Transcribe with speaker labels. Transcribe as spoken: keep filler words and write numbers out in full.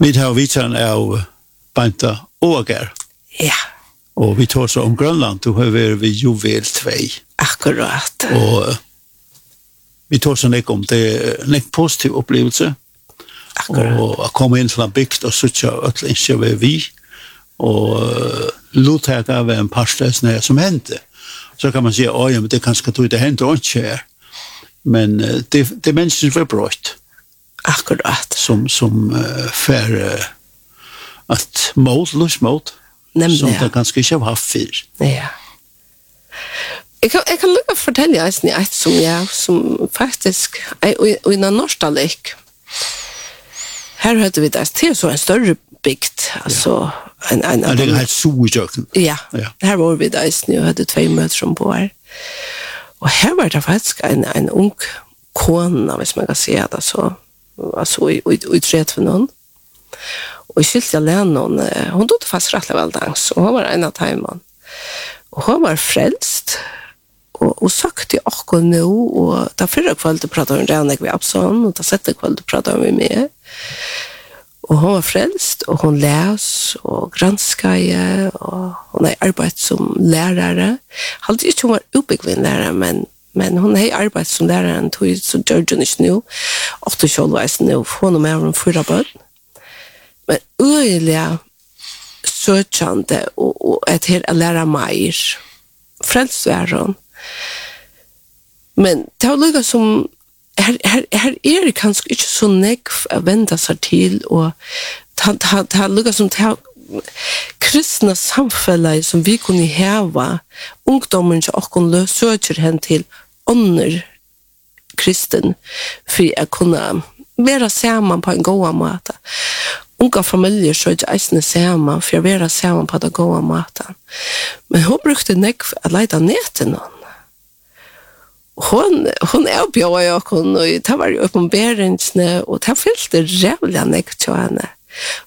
Speaker 1: Vi tar vitsen av Banta Åger.
Speaker 2: Ja.
Speaker 1: Og vi tar så om Grønland, du har vært ved Juvel två.
Speaker 2: Akkurat.
Speaker 1: Og vi tar så nek om det en positiv opplevelse.
Speaker 2: Akkurat.
Speaker 1: Og jeg kom inn til en bygd og suttet at ikke var vi. Og lottag av en parstesne som hendte. Så kan man si, å ja, men det kanskje tog det hendte og ikke her. Men det, det er mennesker som var brøtt.
Speaker 2: Akkurat.
Speaker 1: Som, som uh, fer uh, at mål, lusmål, som det kanskje ikke har haft før.
Speaker 2: Ja. Jeg kan, jeg kan lukke fortelle jeg et som jeg, som faktisk, er i en norskdalik. Her hørte vi det, det er så en større bygd, altså,
Speaker 1: ja. en, en, ja, det er helt sojøkken.
Speaker 2: Ja, ja, her var vi det, jeg hadde tve møter som bor her. Og her var det faktisk en, en ung kone, hvis man kan si det, så, altså, i, i, i tredje for noen. Og i skilt jeg lærte noen, hun døde faktisk rettelig veldans, og hun var en av timen. Og hun var frelst, og, og sagt til akkurat nå, og da fyrre kvalitet pratet hun redan ikke ved Absalon, og da sette kvalitet pratet hun med. Og hun var frelst, og hun les, og granskade, og hun har arbeidet som lærere. Halvt ikke hun var oppbyggvind lærere, men, men hun har arbeidet som lærere, tog så gjør hun ikke nå, og til kjølveisen nå, hun er med om fyra bønn. Men øyelig søkjande, og, og et her er lærer mer, frelst er hun. Men det var lukket som, her, her, her er det kanskje ikke så nekv å vende seg til, og det har lukket som det kristne samfunnet som vi kunne heve, ungdommen som også søker hen til ånder kristen, for å kunne være sammen på en god måte. Unga familjer så ikke eisende sammen, for å være sammen på den gode måten. Men hun brukte nekv å leide ned til noen. Hon hon är uppe och jag kon och det var ju uppenbarelsene och det fyllde rävliga näck till henne.